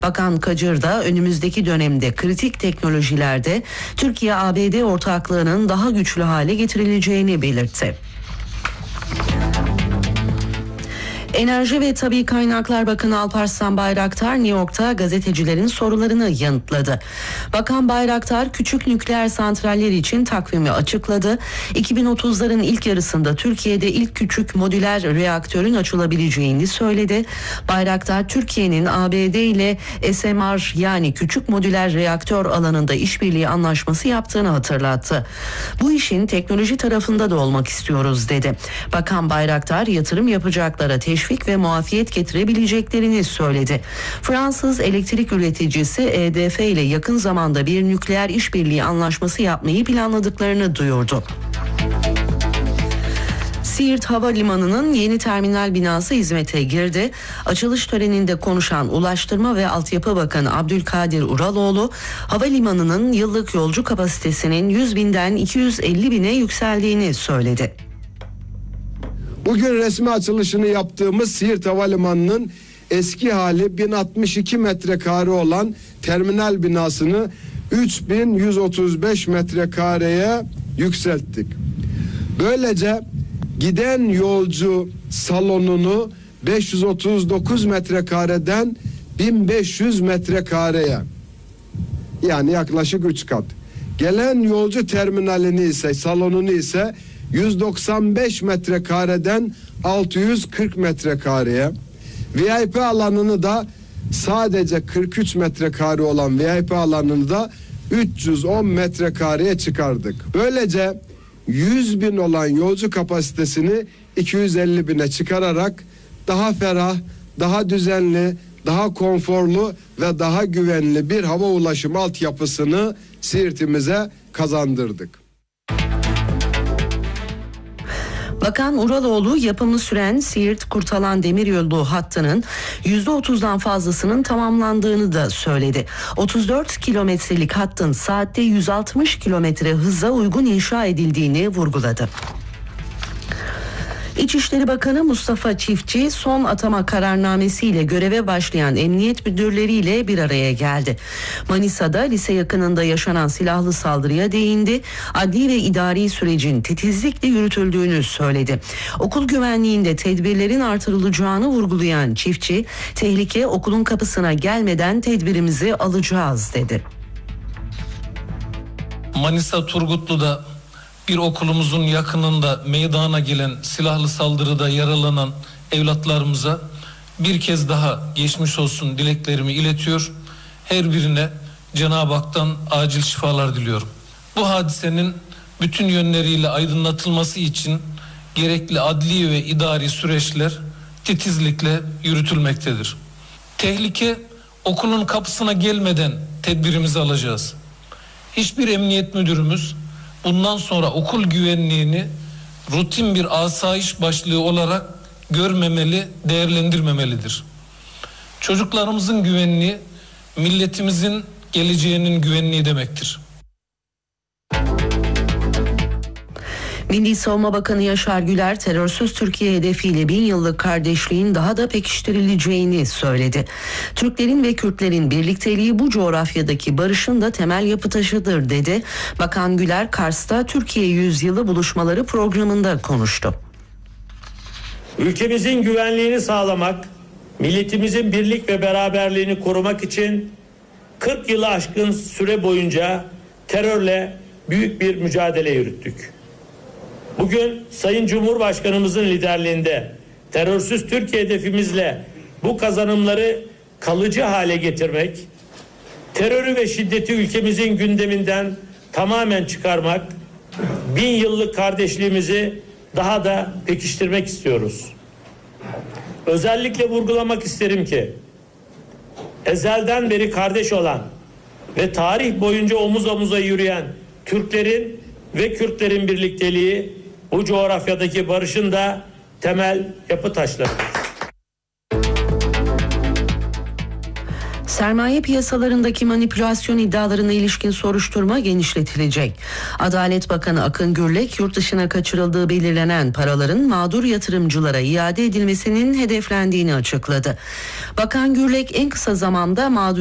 Bakan Kacır da önümüzdeki dönemde kritik teknolojilerde Türkiye-ABD ortaklığının daha güçlü hale getirileceğini belirtti. Enerji ve Tabii Kaynaklar Bakanı Alparslan Bayraktar New York'ta gazetecilerin sorularını yanıtladı. Bakan Bayraktar küçük nükleer santraller için takvimi açıkladı. 2030'ların ilk yarısında Türkiye'de ilk küçük modüler reaktörün açılabileceğini söyledi. Bayraktar Türkiye'nin ABD ile SMR yani küçük modüler reaktör alanında işbirliği anlaşması yaptığını hatırlattı. Bu işin teknoloji tarafında da olmak istiyoruz dedi. Bakan Bayraktar yatırım yapacaklara teşvik ve muafiyet getirebileceklerini söyledi. Fransız elektrik üreticisi EDF ile yakın zamanda bir nükleer işbirliği anlaşması yapmayı planladıklarını duyurdu. Siirt Havalimanı'nın yeni terminal binası hizmete girdi. Açılış töreninde konuşan Ulaştırma ve Altyapı Bakanı Abdülkadir Uraloğlu, havalimanının yıllık yolcu kapasitesinin 100 binden 250 bine yükseldiğini söyledi. Bugün resmi açılışını yaptığımız Siirt Havalimanı'nın eski hali 1062 metrekare olan terminal binasını 3135 metrekareye yükselttik. Böylece giden yolcu salonunu 539 metrekareden 1500 metrekareye, yani yaklaşık 3 kat. Gelen yolcu terminalini ise, salonunu ise 195 metrekareden 640 metrekareye, VIP alanını da sadece 43 metrekare olan VIP alanını da 310 metrekareye çıkardık. Böylece 100 bin olan yolcu kapasitesini 250 bine çıkararak daha ferah, daha düzenli, daha konforlu ve daha güvenli bir hava ulaşımı altyapısını Siirt'imize kazandırdık. Bakan Uraloğlu yapımı süren Siirt-Kurtalan demiryolu hattının %30'dan fazlasının tamamlandığını da söyledi. 34 kilometrelik hattın saatte 160 kilometre hıza uygun inşa edildiğini vurguladı. İçişleri Bakanı Mustafa Çiftçi son atama kararnamesiyle göreve başlayan emniyet müdürleriyle bir araya geldi. Manisa'da lise yakınında yaşanan silahlı saldırıya değindi. Adli ve idari sürecin titizlikle yürütüldüğünü söyledi. Okul güvenliğinde tedbirlerin artırılacağını vurgulayan Çiftçi, tehlike okulun kapısına gelmeden tedbirimizi alacağız dedi. Manisa Turgutlu'da bir okulumuzun yakınında meydana gelen silahlı saldırıda yaralanan evlatlarımıza bir kez daha geçmiş olsun dileklerimi iletiyor. Her birine Cenab-ı Hak'tan acil şifalar diliyorum. Bu hadisenin bütün yönleriyle aydınlatılması için gerekli adli ve idari süreçler titizlikle yürütülmektedir. Tehlike okulun kapısına gelmeden tedbirimizi alacağız. Hiçbir emniyet müdürümüz bundan sonra okul güvenliğini rutin bir asayiş başlığı olarak görmemeli, değerlendirmemelidir. Çocuklarımızın güvenliği, milletimizin geleceğinin güvenliği demektir. Milli Savunma Bakanı Yaşar Güler, terörsüz Türkiye hedefiyle 1000 yıllık kardeşliğin daha da pekiştirileceğini söyledi. Türklerin ve Kürtlerin birlikteliği bu coğrafyadaki barışın da temel yapı taşıdır dedi. Bakan Güler, Kars'ta Türkiye Yüzyılı buluşmaları programında konuştu. Ülkemizin güvenliğini sağlamak, milletimizin birlik ve beraberliğini korumak için 40 yılı aşkın süre boyunca terörle büyük bir mücadele yürüttük. Bugün Sayın Cumhurbaşkanımızın liderliğinde terörsüz Türkiye hedefimizle bu kazanımları kalıcı hale getirmek, terörü ve şiddeti ülkemizin gündeminden tamamen çıkarmak, 1000 yıllık kardeşliğimizi daha da pekiştirmek istiyoruz. Özellikle vurgulamak isterim ki ezelden beri kardeş olan ve tarih boyunca omuz omuza yürüyen Türklerin ve Kürtlerin birlikteliği bu coğrafyadaki barışın da temel yapı taşlarıdır. Sermaye piyasalarındaki manipülasyon iddialarına ilişkin soruşturma genişletilecek. Adalet Bakanı Akın Gürlek, yurt dışına kaçırıldığı belirlenen paraların mağdur yatırımcılara iade edilmesinin hedeflendiğini açıkladı. Bakan Gürlek en kısa zamanda mağdur